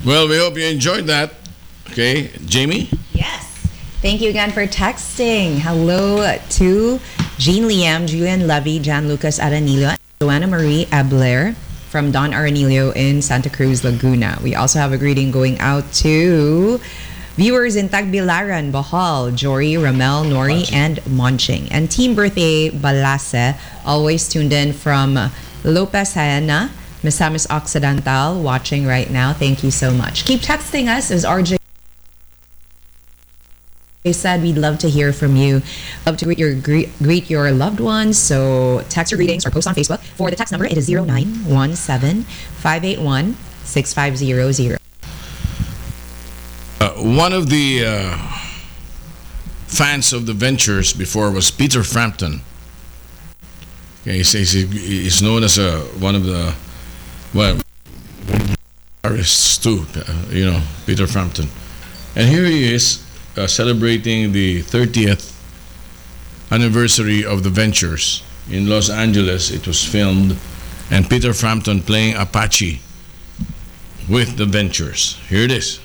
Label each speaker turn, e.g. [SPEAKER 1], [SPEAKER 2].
[SPEAKER 1] Well, we hope you enjoyed that. Okay, Jamie?
[SPEAKER 2] Yes. Thank you again for texting. Hello to Jean Liam, Julian Levy, Jan Lucas Aranillo, Joanna Marie Ebler from Don Aranillo in Santa Cruz, Laguna. We also have a greeting going out to viewers in Tagbilaran, Bohol, Jory, Ramel, Nori, and Monching. And Team Birthday Balase, always tuned in from Lopez Haena, Misamis Occidental, watching right now. Thank you so much. Keep texting us, as RJ said. We'd love to hear from you. Love to greet your loved ones. So text your greetings or post on Facebook. For the text number, it is 0917-581-6500.
[SPEAKER 1] One of the fans of the Ventures before was Peter Frampton. Okay, he says he's known as one of the artists too. Peter Frampton, and here he is celebrating the 30th anniversary of the Ventures in Los Angeles. It was filmed, and Peter Frampton playing Apache with the Ventures. Here it is.